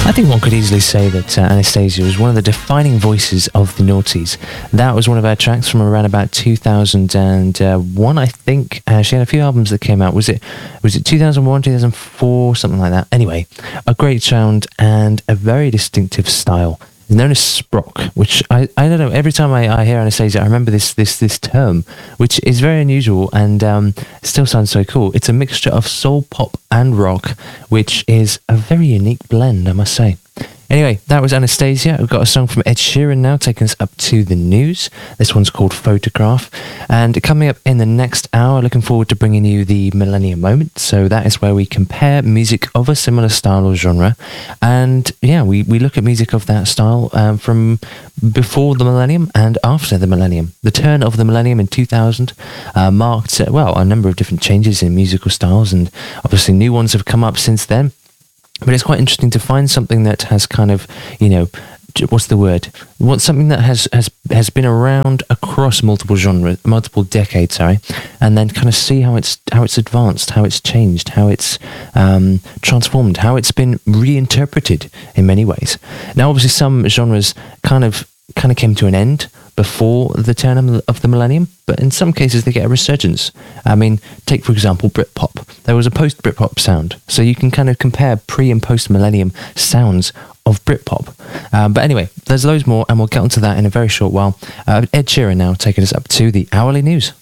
I think one could easily say that Anastacia was one of the defining voices of the noughties. That was one of her tracks from around about 2001, I think. She had a few albums that came out. Was it 2001, 2004, something like that? Anyway, a great sound and a very distinctive style. It's known as sprock, which I don't know. Every time I hear Anastacia, I remember this term, which is very unusual and still sounds so cool. It's a mixture of soul, pop, and rock, which is a very unique blend, I must say. Anyway, that was Anastacia. We've got a song from Ed Sheeran now, taking us up to the news. This one's called Photograph. And coming up in the next hour, looking forward to bringing you the Millennium Moment. So that is where we compare music of a similar style or genre. And yeah, we look at music of that style from before the millennium and after the millennium. The turn of the millennium in 2000 marked, a number of different changes in musical styles. And obviously new ones have come up since then. But it's quite interesting to find something that has kind of, what's the word? Something that has been around across multiple genres, multiple decades, and then kind of see how it's advanced, how it's changed, how it's transformed, how it's been reinterpreted in many ways. Now, obviously, some genres kind of came to an end before the turn of the millennium, but in some cases they get a resurgence. I mean, take for example Britpop. There was a post-Britpop sound, so you can kind of compare pre- and post-millennium sounds of Britpop. But anyway, there's loads more, and we'll get onto that in a very short while. Ed Sheeran now taking us up to the hourly news.